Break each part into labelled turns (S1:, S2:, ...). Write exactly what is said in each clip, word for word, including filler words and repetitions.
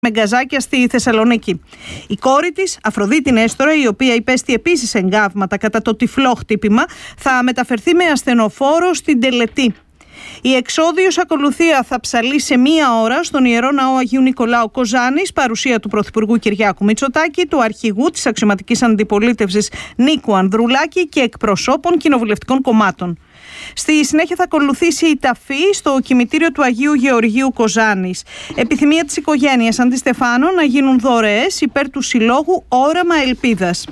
S1: με γκαζάκια στη Θεσσαλονίκη. Η κόρη της, Αφροδίτη Νέστορα, η οποία υπέστη επίσης εγκάβματα κατά το τυφλό χτύπημα, θα μεταφερθεί με ασθενοφόρο στην Τελετή. Η εξόδιος ακολουθία θα ψαλεί σε μία ώρα στον Ιερό Ναό Αγίου Νικολάου Κοζάνης, παρουσία του Πρωθυπουργού Κυριάκου Μητσοτάκη, του αρχηγού της αξιωματικής αντιπολίτευσης Νίκου Ανδρουλάκη και εκπροσώπων κοινοβουλευτικών κομμάτων. Στη συνέχεια θα ακολουθήσει η ταφή στο κημητήριο του Αγίου Γεωργίου Κοζάνης. Επιθυμία της οικογένειας Αντιστεφάνο να γίνουν δωρεές υπέρ του συλλόγου Όραμα Ελπίδας.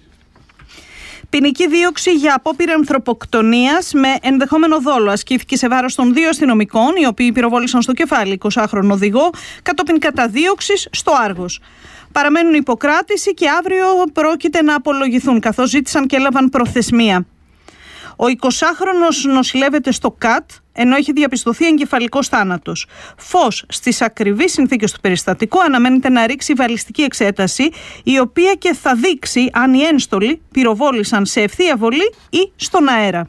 S1: Ποινική δίωξη για απόπειρα ανθρωποκτονίας με ενδεχόμενο δόλο ασκήθηκε σε βάρος των δύο αστυνομικών, οι οποίοι πυροβόλησαν στο κεφάλι εικοσάχρονο οδηγό, κατόπιν καταδίωξης στο Άργος. Παραμένουν υποκράτηση και αύριο πρόκειται να απολογηθούν, καθώς ζήτησαν και έλαβαν προθεσμία. Ο εικοσάχρονος νοσηλεύεται στο ΚΑΤ, ενώ έχει διαπιστωθεί εγκεφαλικός θάνατος. Φως στις ακριβείς συνθήκες του περιστατικού αναμένεται να ρίξει βαλιστική εξέταση, η οποία και θα δείξει αν οι ένστολοι πυροβόλησαν σε ευθεία βολή ή στον αέρα.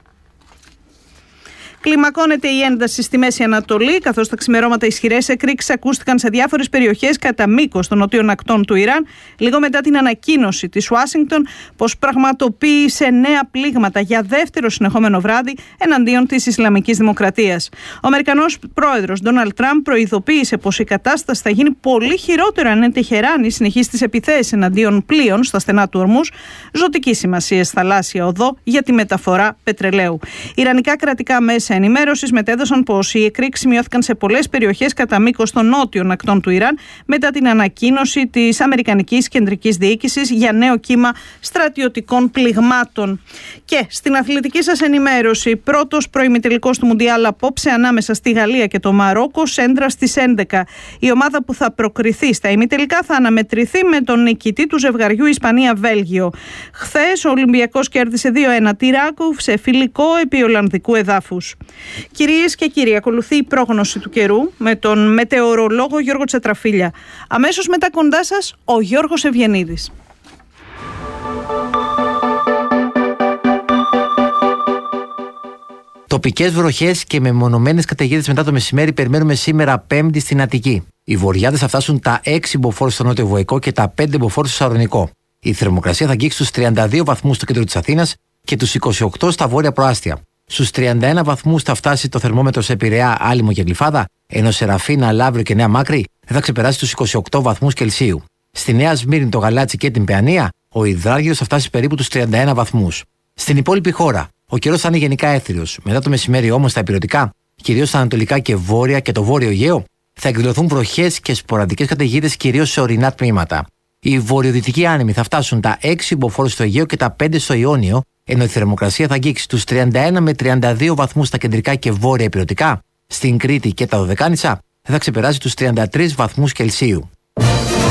S1: Κλιμακώνεται η ένταση στη Μέση Ανατολή, καθώς τα ξημερώματα ισχυρές εκρήξεις ακούστηκαν σε διάφορες περιοχές κατά μήκος των νοτίων ακτών του Ιράν, λίγο μετά την ανακοίνωση της Ουάσιγκτον πως πραγματοποίησε νέα πλήγματα για δεύτερο συνεχόμενο βράδυ εναντίον της Ισλαμικής Δημοκρατίας. Ο Αμερικανός πρόεδρος Ντόναλντ Τραμπ προειδοποίησε πως η κατάσταση θα γίνει πολύ χειρότερο αν η Τεχεράνη συνεχίσει τις επιθέσεις εναντίον πλοίων στα στενά του Ορμούζ, ζωτική σημασία θαλάσσια οδό για τη μεταφορά πετρελαίου. Ιρανικά κρατικά μέσα ενημέρωσης μετέδωσαν πως οι εκρήξεις μειώθηκαν σε πολλές περιοχές κατά μήκος των νότιων ακτών του Ιράν μετά την ανακοίνωση της Αμερικανικής Κεντρικής Διοίκησης για νέο κύμα στρατιωτικών πληγμάτων. Και στην αθλητική σας ενημέρωση, πρώτος προημιτελικός του Μουντιάλ απόψε ανάμεσα στη Γαλλία και το Μαρόκο, σέντρα στις έντεκα. Η ομάδα που θα προκριθεί στα ημιτελικά θα αναμετρηθεί με τον νικητή του ζευγαριού Ισπανία-Βέλγιο. Χθες ο Ολυμπιακός κέρδισε δύο ένα τη Ράκουφ σε φιλικό επί Ολλανδικού εδάφους. Κυρίες και κύριοι, ακολουθεί η πρόγνωση του καιρού με τον μετεωρολόγο Γιώργο Τσετραφίλια. Αμέσως μετά κοντά σας ο Γιώργος Ευγενίδης.
S2: Τοπικές βροχές και μεμονωμένες καταιγίδες μετά το μεσημέρι περιμένουμε σήμερα Πέμπτη στην Αττική. Οι βορειάδες θα φτάσουν τα έξι μποφόρ στο νότιο Βοϊκό και τα πέντε μποφόρ στο Σαρονικό. Η θερμοκρασία θα αγγίξει στους τριάντα δύο βαθμούς στο κέντρο της Αθήνας και τους είκοσι οκτώ στα βόρεια προάστια. Στους τριάντα ένα βαθμούς θα φτάσει το θερμόμετρο σε Πειραιά, Άλυμο και Γλυφάδα, ενώ σε Ραφίνα, Λαύριο και Νέα Μάκρη δεν θα ξεπεράσει τους είκοσι οκτώ βαθμούς Κελσίου. Στη Νέα Σμύρνη, το Γαλάτσι και την Παιανία, ο υδράργυρος θα φτάσει περίπου τους τριάντα ένα βαθμούς. Στην υπόλοιπη χώρα, ο καιρός θα είναι γενικά έθριος. Μετά το μεσημέρι όμως στα υπηρετικά, κυρίως στα ανατολικά και βόρεια και το βόρειο Αιγαίο, θα εκδηλωθούν βροχές και σποραδικές καταιγίδες κυρίως σε ορεινά τμήματα. Οι βορειοδυτικοί άνεμοι θα φτάσουν τα έξι μποφόρ στο Αιγαίο και τα πέντε στο Ιόνιο, ενώ η θερμοκρασία θα αγγίξει τους τριάντα ένα με τριάντα δύο βαθμούς στα κεντρικά και βόρεια υπηρετικά. Στην Κρήτη και τα Δωδεκάνησα δεν θα ξεπεράσει τους τριάντα τρεις βαθμούς Κελσίου.